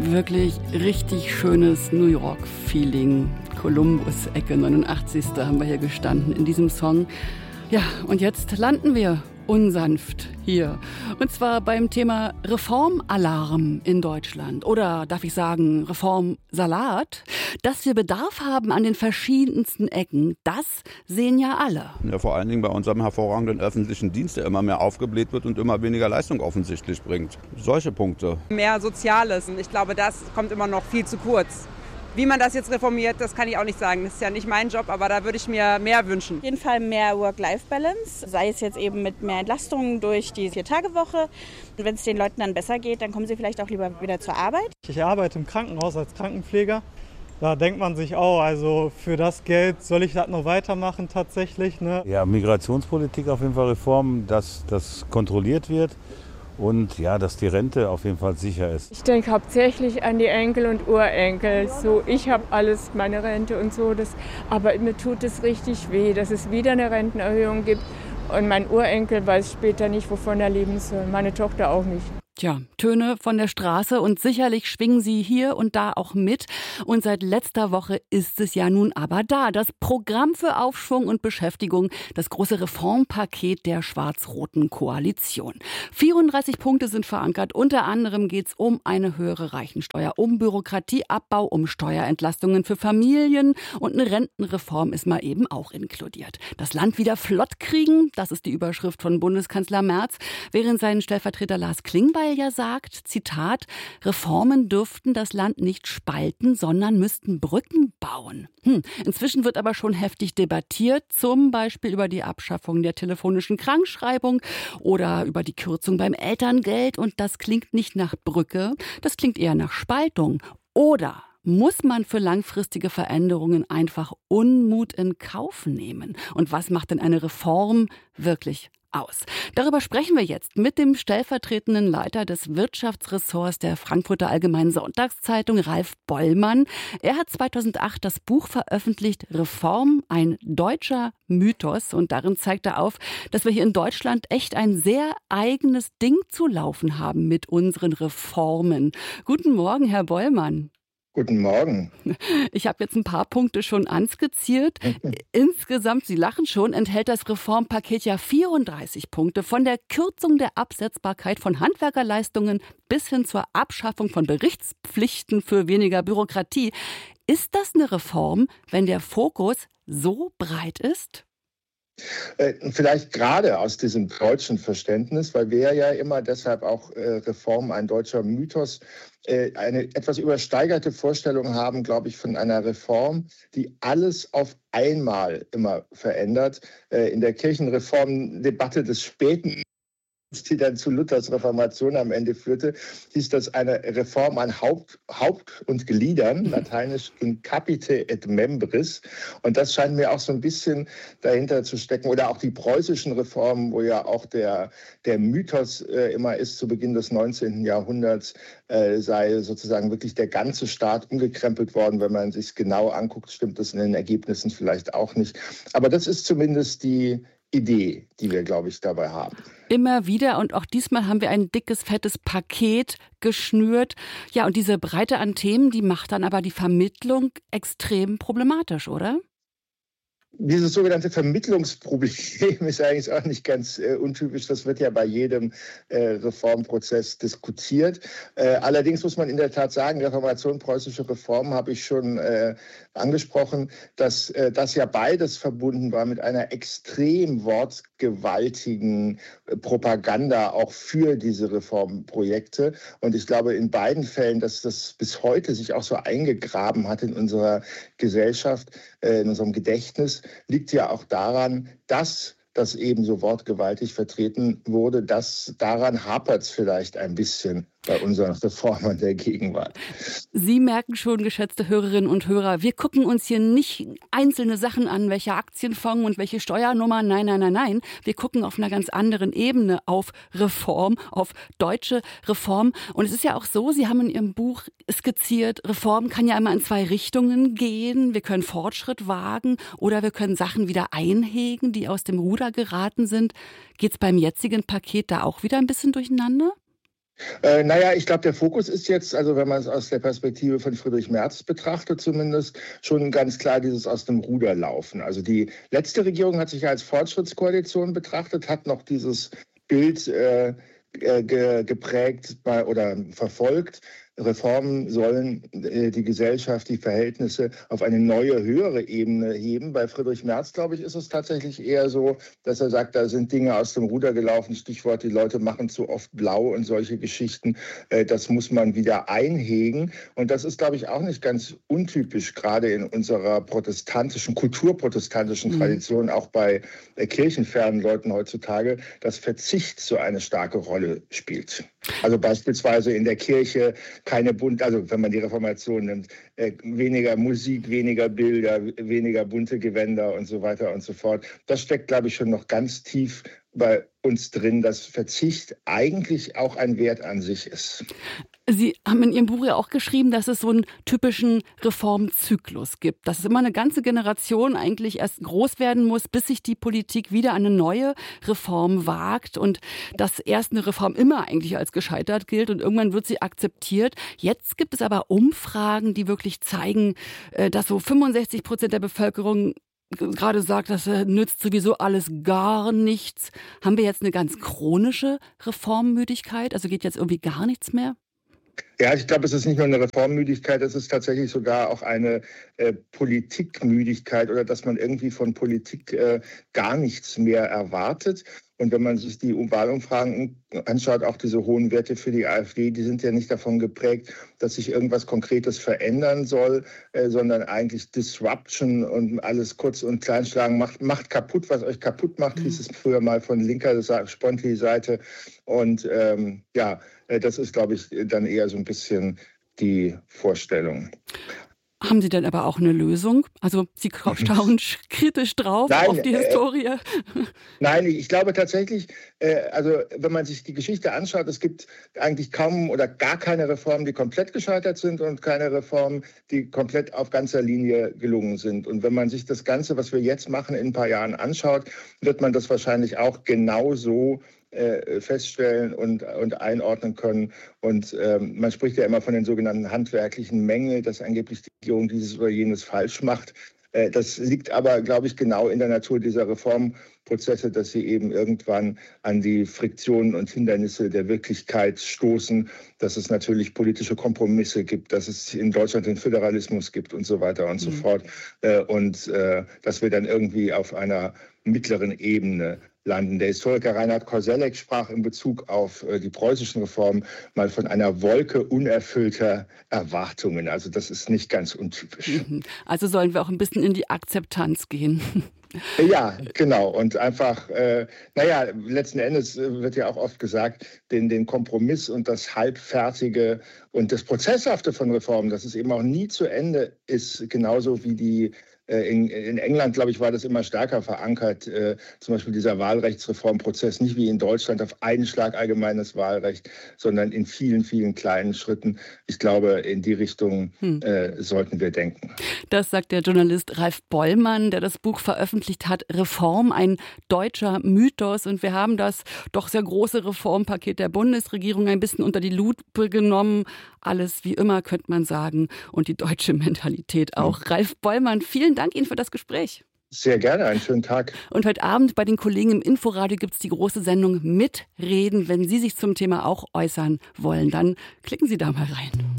Wirklich richtig schönes New York-Feeling. Columbus-Ecke 89. haben wir hier gestanden in diesem Song. Ja, und jetzt landen wir unsanft hier. Und zwar beim Thema Reformalarm in Deutschland. Oder darf ich sagen Reformsalat? Dass wir Bedarf haben an den verschiedensten Ecken, das sehen ja alle. Ja, vor allen Dingen bei unserem hervorragenden öffentlichen Dienst, der immer mehr aufgebläht wird und immer weniger Leistung offensichtlich bringt. Solche Punkte. Mehr Soziales. Und ich glaube, das kommt immer noch viel zu kurz. Wie man das jetzt reformiert, das kann ich auch nicht sagen. Das ist ja nicht mein Job, aber da würde ich mir mehr wünschen. Auf jeden Fall mehr Work-Life-Balance, sei es jetzt eben mit mehr Entlastung durch die 4-Tage-Woche. Und wenn es den Leuten dann besser geht, dann kommen sie vielleicht auch lieber wieder zur Arbeit. Ich arbeite im Krankenhaus als Krankenpfleger. Da denkt man sich auch, also für das Geld soll ich das noch weitermachen tatsächlich, ne? Ja, Migrationspolitik auf jeden Fall Reform, dass das kontrolliert wird. Und ja, dass die Rente auf jeden Fall sicher ist. Ich denke hauptsächlich an die Enkel und Urenkel. So, ich habe alles, meine Rente und so. Aber mir tut es richtig weh, dass es wieder eine Rentenerhöhung gibt. Und mein Urenkel weiß später nicht, wovon er leben soll. Meine Tochter auch nicht. Tja, Töne von der Straße und sicherlich schwingen sie hier und da auch mit. Und seit letzter Woche ist es ja nun aber da. Das Programm für Aufschwung und Beschäftigung, das große Reformpaket der schwarz-roten Koalition. 34 Punkte sind verankert. Unter anderem geht es um eine höhere Reichensteuer, um Bürokratieabbau, um Steuerentlastungen für Familien und eine Rentenreform ist mal eben auch inkludiert. Das Land wieder flott kriegen, das ist die Überschrift von Bundeskanzler Merz, während sein Stellvertreter Lars Klingbeil ja sagt, Zitat, Reformen dürften das Land nicht spalten, sondern müssten Brücken bauen. Inzwischen wird aber schon heftig debattiert, zum Beispiel über die Abschaffung der telefonischen Krankschreibung oder über die Kürzung beim Elterngeld. Und das klingt nicht nach Brücke, das klingt eher nach Spaltung. Oder muss man für langfristige Veränderungen einfach Unmut in Kauf nehmen? Und was macht denn eine Reform wirklich aus? Darüber sprechen wir jetzt mit dem stellvertretenden Leiter des Wirtschaftsressorts der Frankfurter Allgemeinen Sonntagszeitung, Ralf Bollmann. Er hat 2008 das Buch veröffentlicht, Reform, ein deutscher Mythos. Und darin zeigt er auf, dass wir hier in Deutschland echt ein sehr eigenes Ding zu laufen haben mit unseren Reformen. Guten Morgen, Herr Bollmann. Guten Morgen. Ich habe jetzt ein paar Punkte schon anskizziert. Insgesamt, Sie lachen schon, enthält das Reformpaket ja 34 Punkte. Von der Kürzung der Absetzbarkeit von Handwerkerleistungen bis hin zur Abschaffung von Berichtspflichten für weniger Bürokratie. Ist das eine Reform, wenn der Fokus so breit ist? Vielleicht gerade aus diesem deutschen Verständnis, weil wir ja immer deshalb auch Reform, ein deutscher Mythos, eine etwas übersteigerte Vorstellung haben, glaube ich, von einer Reform, die alles auf einmal immer verändert. In der Kirchenreformdebatte des späten, die dann zu Luthers Reformation am Ende führte, hieß das eine Reform an Haupt und Gliedern, lateinisch in capite et membris. Und das scheint mir auch so ein bisschen dahinter zu stecken. Oder auch die preußischen Reformen, wo ja auch der Mythos immer ist, zu Beginn des 19. Jahrhunderts sei sozusagen wirklich der ganze Staat umgekrempelt worden. Wenn man sich genau anguckt, stimmt das in den Ergebnissen vielleicht auch nicht. Aber das ist zumindest die Idee, die wir, glaube ich, dabei haben. Immer wieder und auch diesmal haben wir ein dickes, fettes Paket geschnürt. Ja, und diese Breite an Themen, die macht dann aber die Vermittlung extrem problematisch, oder? Dieses sogenannte Vermittlungsproblem ist eigentlich auch nicht ganz untypisch. Das wird ja bei jedem Reformprozess diskutiert. Allerdings muss man in der Tat sagen, Reformation, preußische Reform habe ich schon angesprochen, dass das ja beides verbunden war mit einer extrem wortgewaltigen Propaganda auch für diese Reformprojekte. Und ich glaube in beiden Fällen, dass das bis heute sich auch so eingegraben hat in unserer Gesellschaft, in unserem Gedächtnis, liegt ja auch daran, dass das eben so wortgewaltig vertreten wurde. Daran hapert es vielleicht ein bisschen bei unseren Reformern der Gegenwart. Sie merken schon, geschätzte Hörerinnen und Hörer, wir gucken uns hier nicht einzelne Sachen an, welche Aktienfonds und welche Steuernummer. Nein, nein, nein, nein. Wir gucken auf einer ganz anderen Ebene auf Reform, auf deutsche Reform. Und es ist ja auch so, Sie haben in Ihrem Buch skizziert, Reform kann ja immer in zwei Richtungen gehen. Wir können Fortschritt wagen oder wir können Sachen wieder einhegen, die aus dem Ruder geraten sind. Geht es beim jetzigen Paket da auch wieder ein bisschen durcheinander? Ich glaube, der Fokus ist jetzt, also wenn man es aus der Perspektive von Friedrich Merz betrachtet zumindest, schon ganz klar dieses aus dem Ruder laufen. Also die letzte Regierung hat sich ja als Fortschrittskoalition betrachtet, hat noch dieses Bild geprägt oder verfolgt. Reformen sollen die Gesellschaft, die Verhältnisse auf eine neue, höhere Ebene heben. Bei Friedrich Merz, glaube ich, ist es tatsächlich eher so, dass er sagt, da sind Dinge aus dem Ruder gelaufen. Stichwort, die Leute machen zu oft blau und solche Geschichten. Das muss man wieder einhegen. Und das ist, glaube ich, auch nicht ganz untypisch, gerade in unserer kulturprotestantischen Tradition, auch bei kirchenfernen Leuten heutzutage, dass Verzicht so eine starke Rolle spielt. Also beispielsweise in der Kirche also wenn man die Reformation nimmt, weniger Musik, weniger Bilder, weniger bunte Gewänder und so weiter und so fort. Das steckt, glaube ich, schon noch ganz tief bei uns drin, dass Verzicht eigentlich auch ein Wert an sich ist. Sie haben in Ihrem Buch ja auch geschrieben, dass es so einen typischen Reformzyklus gibt. Dass es immer eine ganze Generation eigentlich erst groß werden muss, bis sich die Politik wieder an eine neue Reform wagt und dass erst eine Reform immer eigentlich als gescheitert gilt und irgendwann wird sie akzeptiert. Jetzt gibt es aber Umfragen, die wirklich zeigen, dass so 65% der Bevölkerung gerade sagt, das nützt sowieso alles gar nichts. Haben wir jetzt eine ganz chronische Reformmüdigkeit? Also geht jetzt irgendwie gar nichts mehr? Ja, ich glaube, es ist nicht nur eine Reformmüdigkeit, es ist tatsächlich sogar auch eine Politikmüdigkeit oder dass man irgendwie von Politik gar nichts mehr erwartet. Und wenn man sich die Wahlumfragen anschaut, auch diese hohen Werte für die AfD, die sind ja nicht davon geprägt, dass sich irgendwas Konkretes verändern soll, sondern eigentlich Disruption und alles kurz und klein schlagen, macht kaputt, was euch kaputt macht, hieß es früher mal von linker Spontli-Seite. Und das ist, glaube ich, dann eher so ein bisschen die Vorstellung. Haben Sie denn aber auch eine Lösung? Also Sie schauen kritisch drauf auf die Historie. Nein, ich glaube tatsächlich, wenn man sich die Geschichte anschaut, es gibt eigentlich kaum oder gar keine Reformen, die komplett gescheitert sind und keine Reformen, die komplett auf ganzer Linie gelungen sind. Und wenn man sich das Ganze, was wir jetzt machen, in ein paar Jahren anschaut, wird man das wahrscheinlich auch genauso feststellen und einordnen können. Und man spricht ja immer von den sogenannten handwerklichen Mängeln, dass angeblich die Regierung dieses oder jenes falsch macht. Das liegt aber, glaube ich, genau in der Natur dieser Reformprozesse, dass sie eben irgendwann an die Friktionen und Hindernisse der Wirklichkeit stoßen, dass es natürlich politische Kompromisse gibt, dass es in Deutschland den Föderalismus gibt und so weiter und so fort. Und dass wir dann irgendwie auf einer mittleren Ebene landen. Der Historiker Reinhard Koselleck sprach in Bezug auf die preußischen Reformen mal von einer Wolke unerfüllter Erwartungen. Also das ist nicht ganz untypisch. Also sollen wir auch ein bisschen in die Akzeptanz gehen. Ja, genau. Und einfach, letzten Endes wird ja auch oft gesagt, den Kompromiss und das Halbfertige und das Prozesshafte von Reformen, dass es eben auch nie zu Ende ist, genauso wie die in England, glaube ich, war das immer stärker verankert, zum Beispiel dieser Wahlrechtsreformprozess, nicht wie in Deutschland auf einen Schlag allgemeines Wahlrecht, sondern in vielen, vielen kleinen Schritten. Ich glaube, in die Richtung sollten wir denken. Das sagt der Journalist Ralf Bollmann, der das Buch veröffentlicht hat, Reform, ein deutscher Mythos. Und wir haben das doch sehr große Reformpaket der Bundesregierung ein bisschen unter die Lupe genommen. Alles wie immer, könnte man sagen. Und die deutsche Mentalität auch. Ralf Bollmann, vielen Dank Ihnen für das Gespräch. Sehr gerne, einen schönen Tag. Und heute Abend bei den Kollegen im Inforadio gibt es die große Sendung Mitreden. Wenn Sie sich zum Thema auch äußern wollen, dann klicken Sie da mal rein.